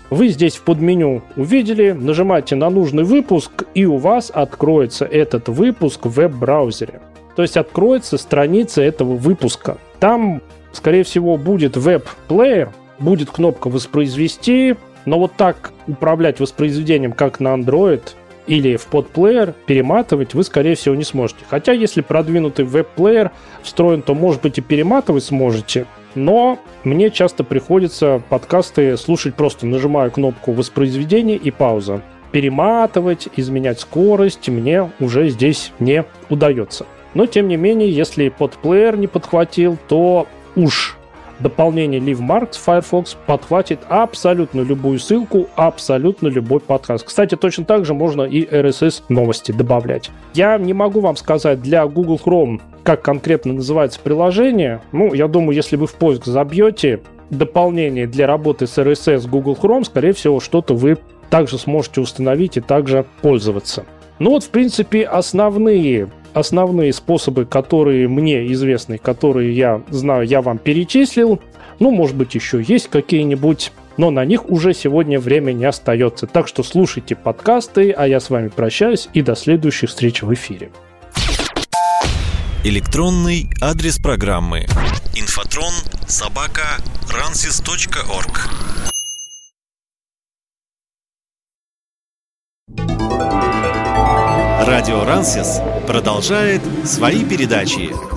Вы здесь в подменю увидели, нажимаете на нужный выпуск, и у вас откроется этот выпуск в веб-браузере. То есть откроется страница этого выпуска. Там, скорее всего, будет веб-плеер, будет кнопка «Воспроизвести», но вот так управлять воспроизведением, как на Android или в подплеер, перематывать вы, скорее всего, не сможете. Хотя, если продвинутый веб-плеер встроен, то, может быть, и перематывать сможете. Но мне часто приходится подкасты слушать, просто нажимаю кнопку «Воспроизведение» и пауза. Перематывать, изменять скорость мне уже здесь не удается. Но, тем не менее, если подплеер не подхватил, то уж дополнение LiveMarks Firefox подхватит абсолютно любую ссылку, абсолютно любой подкаст. Кстати, точно так же можно и RSS-новости добавлять. Я не могу вам сказать для Google Chrome, как конкретно называется приложение. Я думаю, если вы в поиск забьете дополнение для работы с RSS Google Chrome, скорее всего, что-то вы также сможете установить и также пользоваться. В принципе, основные способы, которые мне известны, которые я знаю, я вам перечислил. Может быть, еще есть какие-нибудь, но на них уже сегодня время не остается. Так что слушайте подкасты, а я с вами прощаюсь и до следующих встреч в эфире. Электронный адрес программы infotron@ransis.org. Радио Рансис продолжает свои передачи.